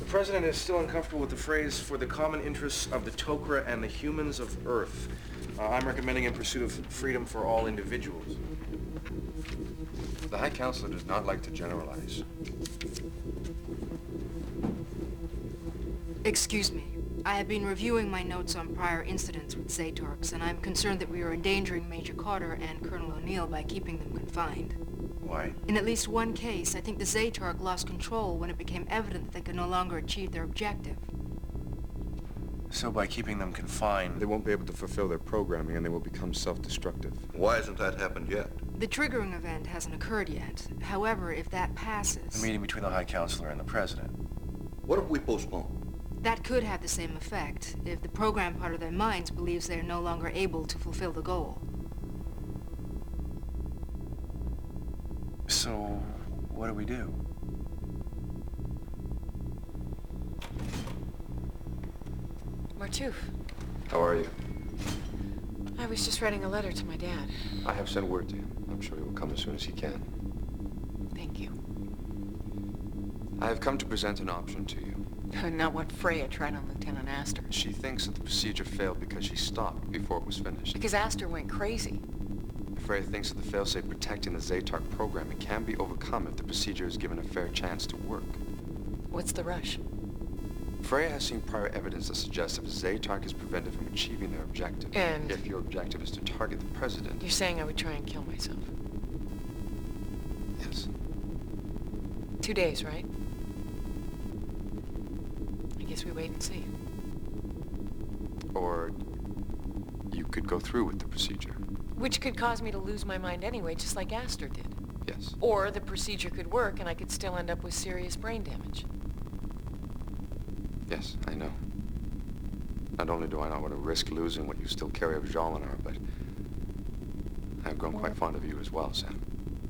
President is still uncomfortable with the phrase, "for the common interests of the Tok'ra and the humans of Earth." I'm recommending in pursuit of freedom for all individuals. The High Counselor does not like to generalize. Excuse me. I have been reviewing my notes on prior incidents with Zetarks, and I'm concerned that we are endangering Major Carter and Colonel O'Neill by keeping them confined. Why? In at least one case, I think the Zetark lost control when it became evident that they could no longer achieve their objective. So by keeping them confined... They won't be able to fulfill their programming and they will become self-destructive. Why hasn't that happened yet? The triggering event hasn't occurred yet. However, if that passes... The meeting between the High Counselor and the President. What if we postpone? That could have the same effect if the program part of their minds believes they are no longer able to fulfill the goal. So, what do we do? Martouf, How are you? I was just writing a letter to my dad. I have sent word to him. I'm sure he will come as soon as he can. Thank you. I have come to present an option to you. Not what Freya tried on Lieutenant Astor. She thinks that the procedure failed because she stopped before it was finished. Because Astor went crazy. Freya thinks that the failsafe protecting the Zetark programming can be overcome if the procedure is given a fair chance to work. What's the rush? Freya has seen prior evidence that suggests if Zetark is prevented from achieving their objective, And? if your objective is to target the President... You're saying I would try and kill myself? Yes. 2 days, right? I guess we wait and see. Or you could go through with the procedure. Which could cause me to lose my mind anyway, just like Astor did. Yes. Or the procedure could work and I could still end up with serious brain damage. Yes, I know. Not only do I not want to risk losing what you still carry of Jolinar, but I've grown quite fond of you as well, Sam.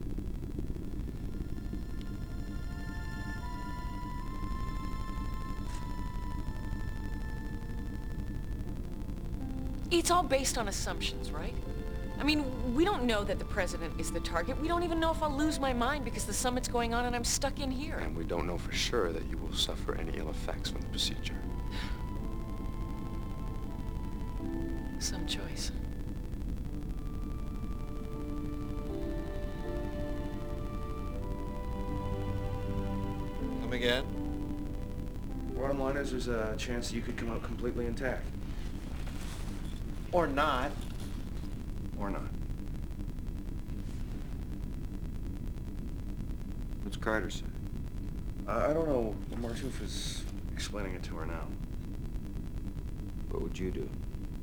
It's all based on assumptions, right? I mean, we don't know that the President is the target. We don't even know if I'll lose my mind because the summit's going on and I'm stuck in here. And we don't know for sure that you will suffer any ill effects from the procedure. Some choice. Come again? Bottom line is, there's a chance you could come out completely intact. Or not. Or not. What's Carter say? I don't know. Martouf is explaining it to her now. What would you do?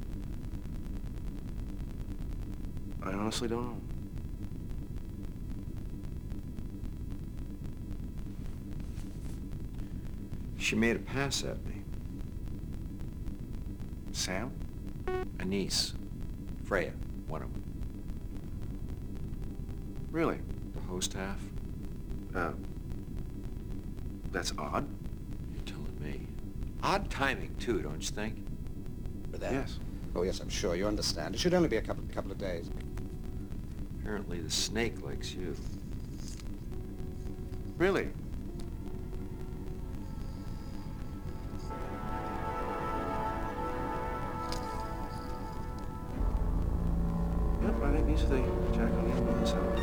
I honestly don't know. She made a pass at me. Sam? A niece. Freya, one of them. Really? The host half? That's odd. You're telling me. Odd timing, too, don't you think? For that? Yes. Oh, yes, I'm sure. You understand. It should only be a couple of days. Apparently the snake likes you. Really? Yep, I think these are the Jack O'Neill ones.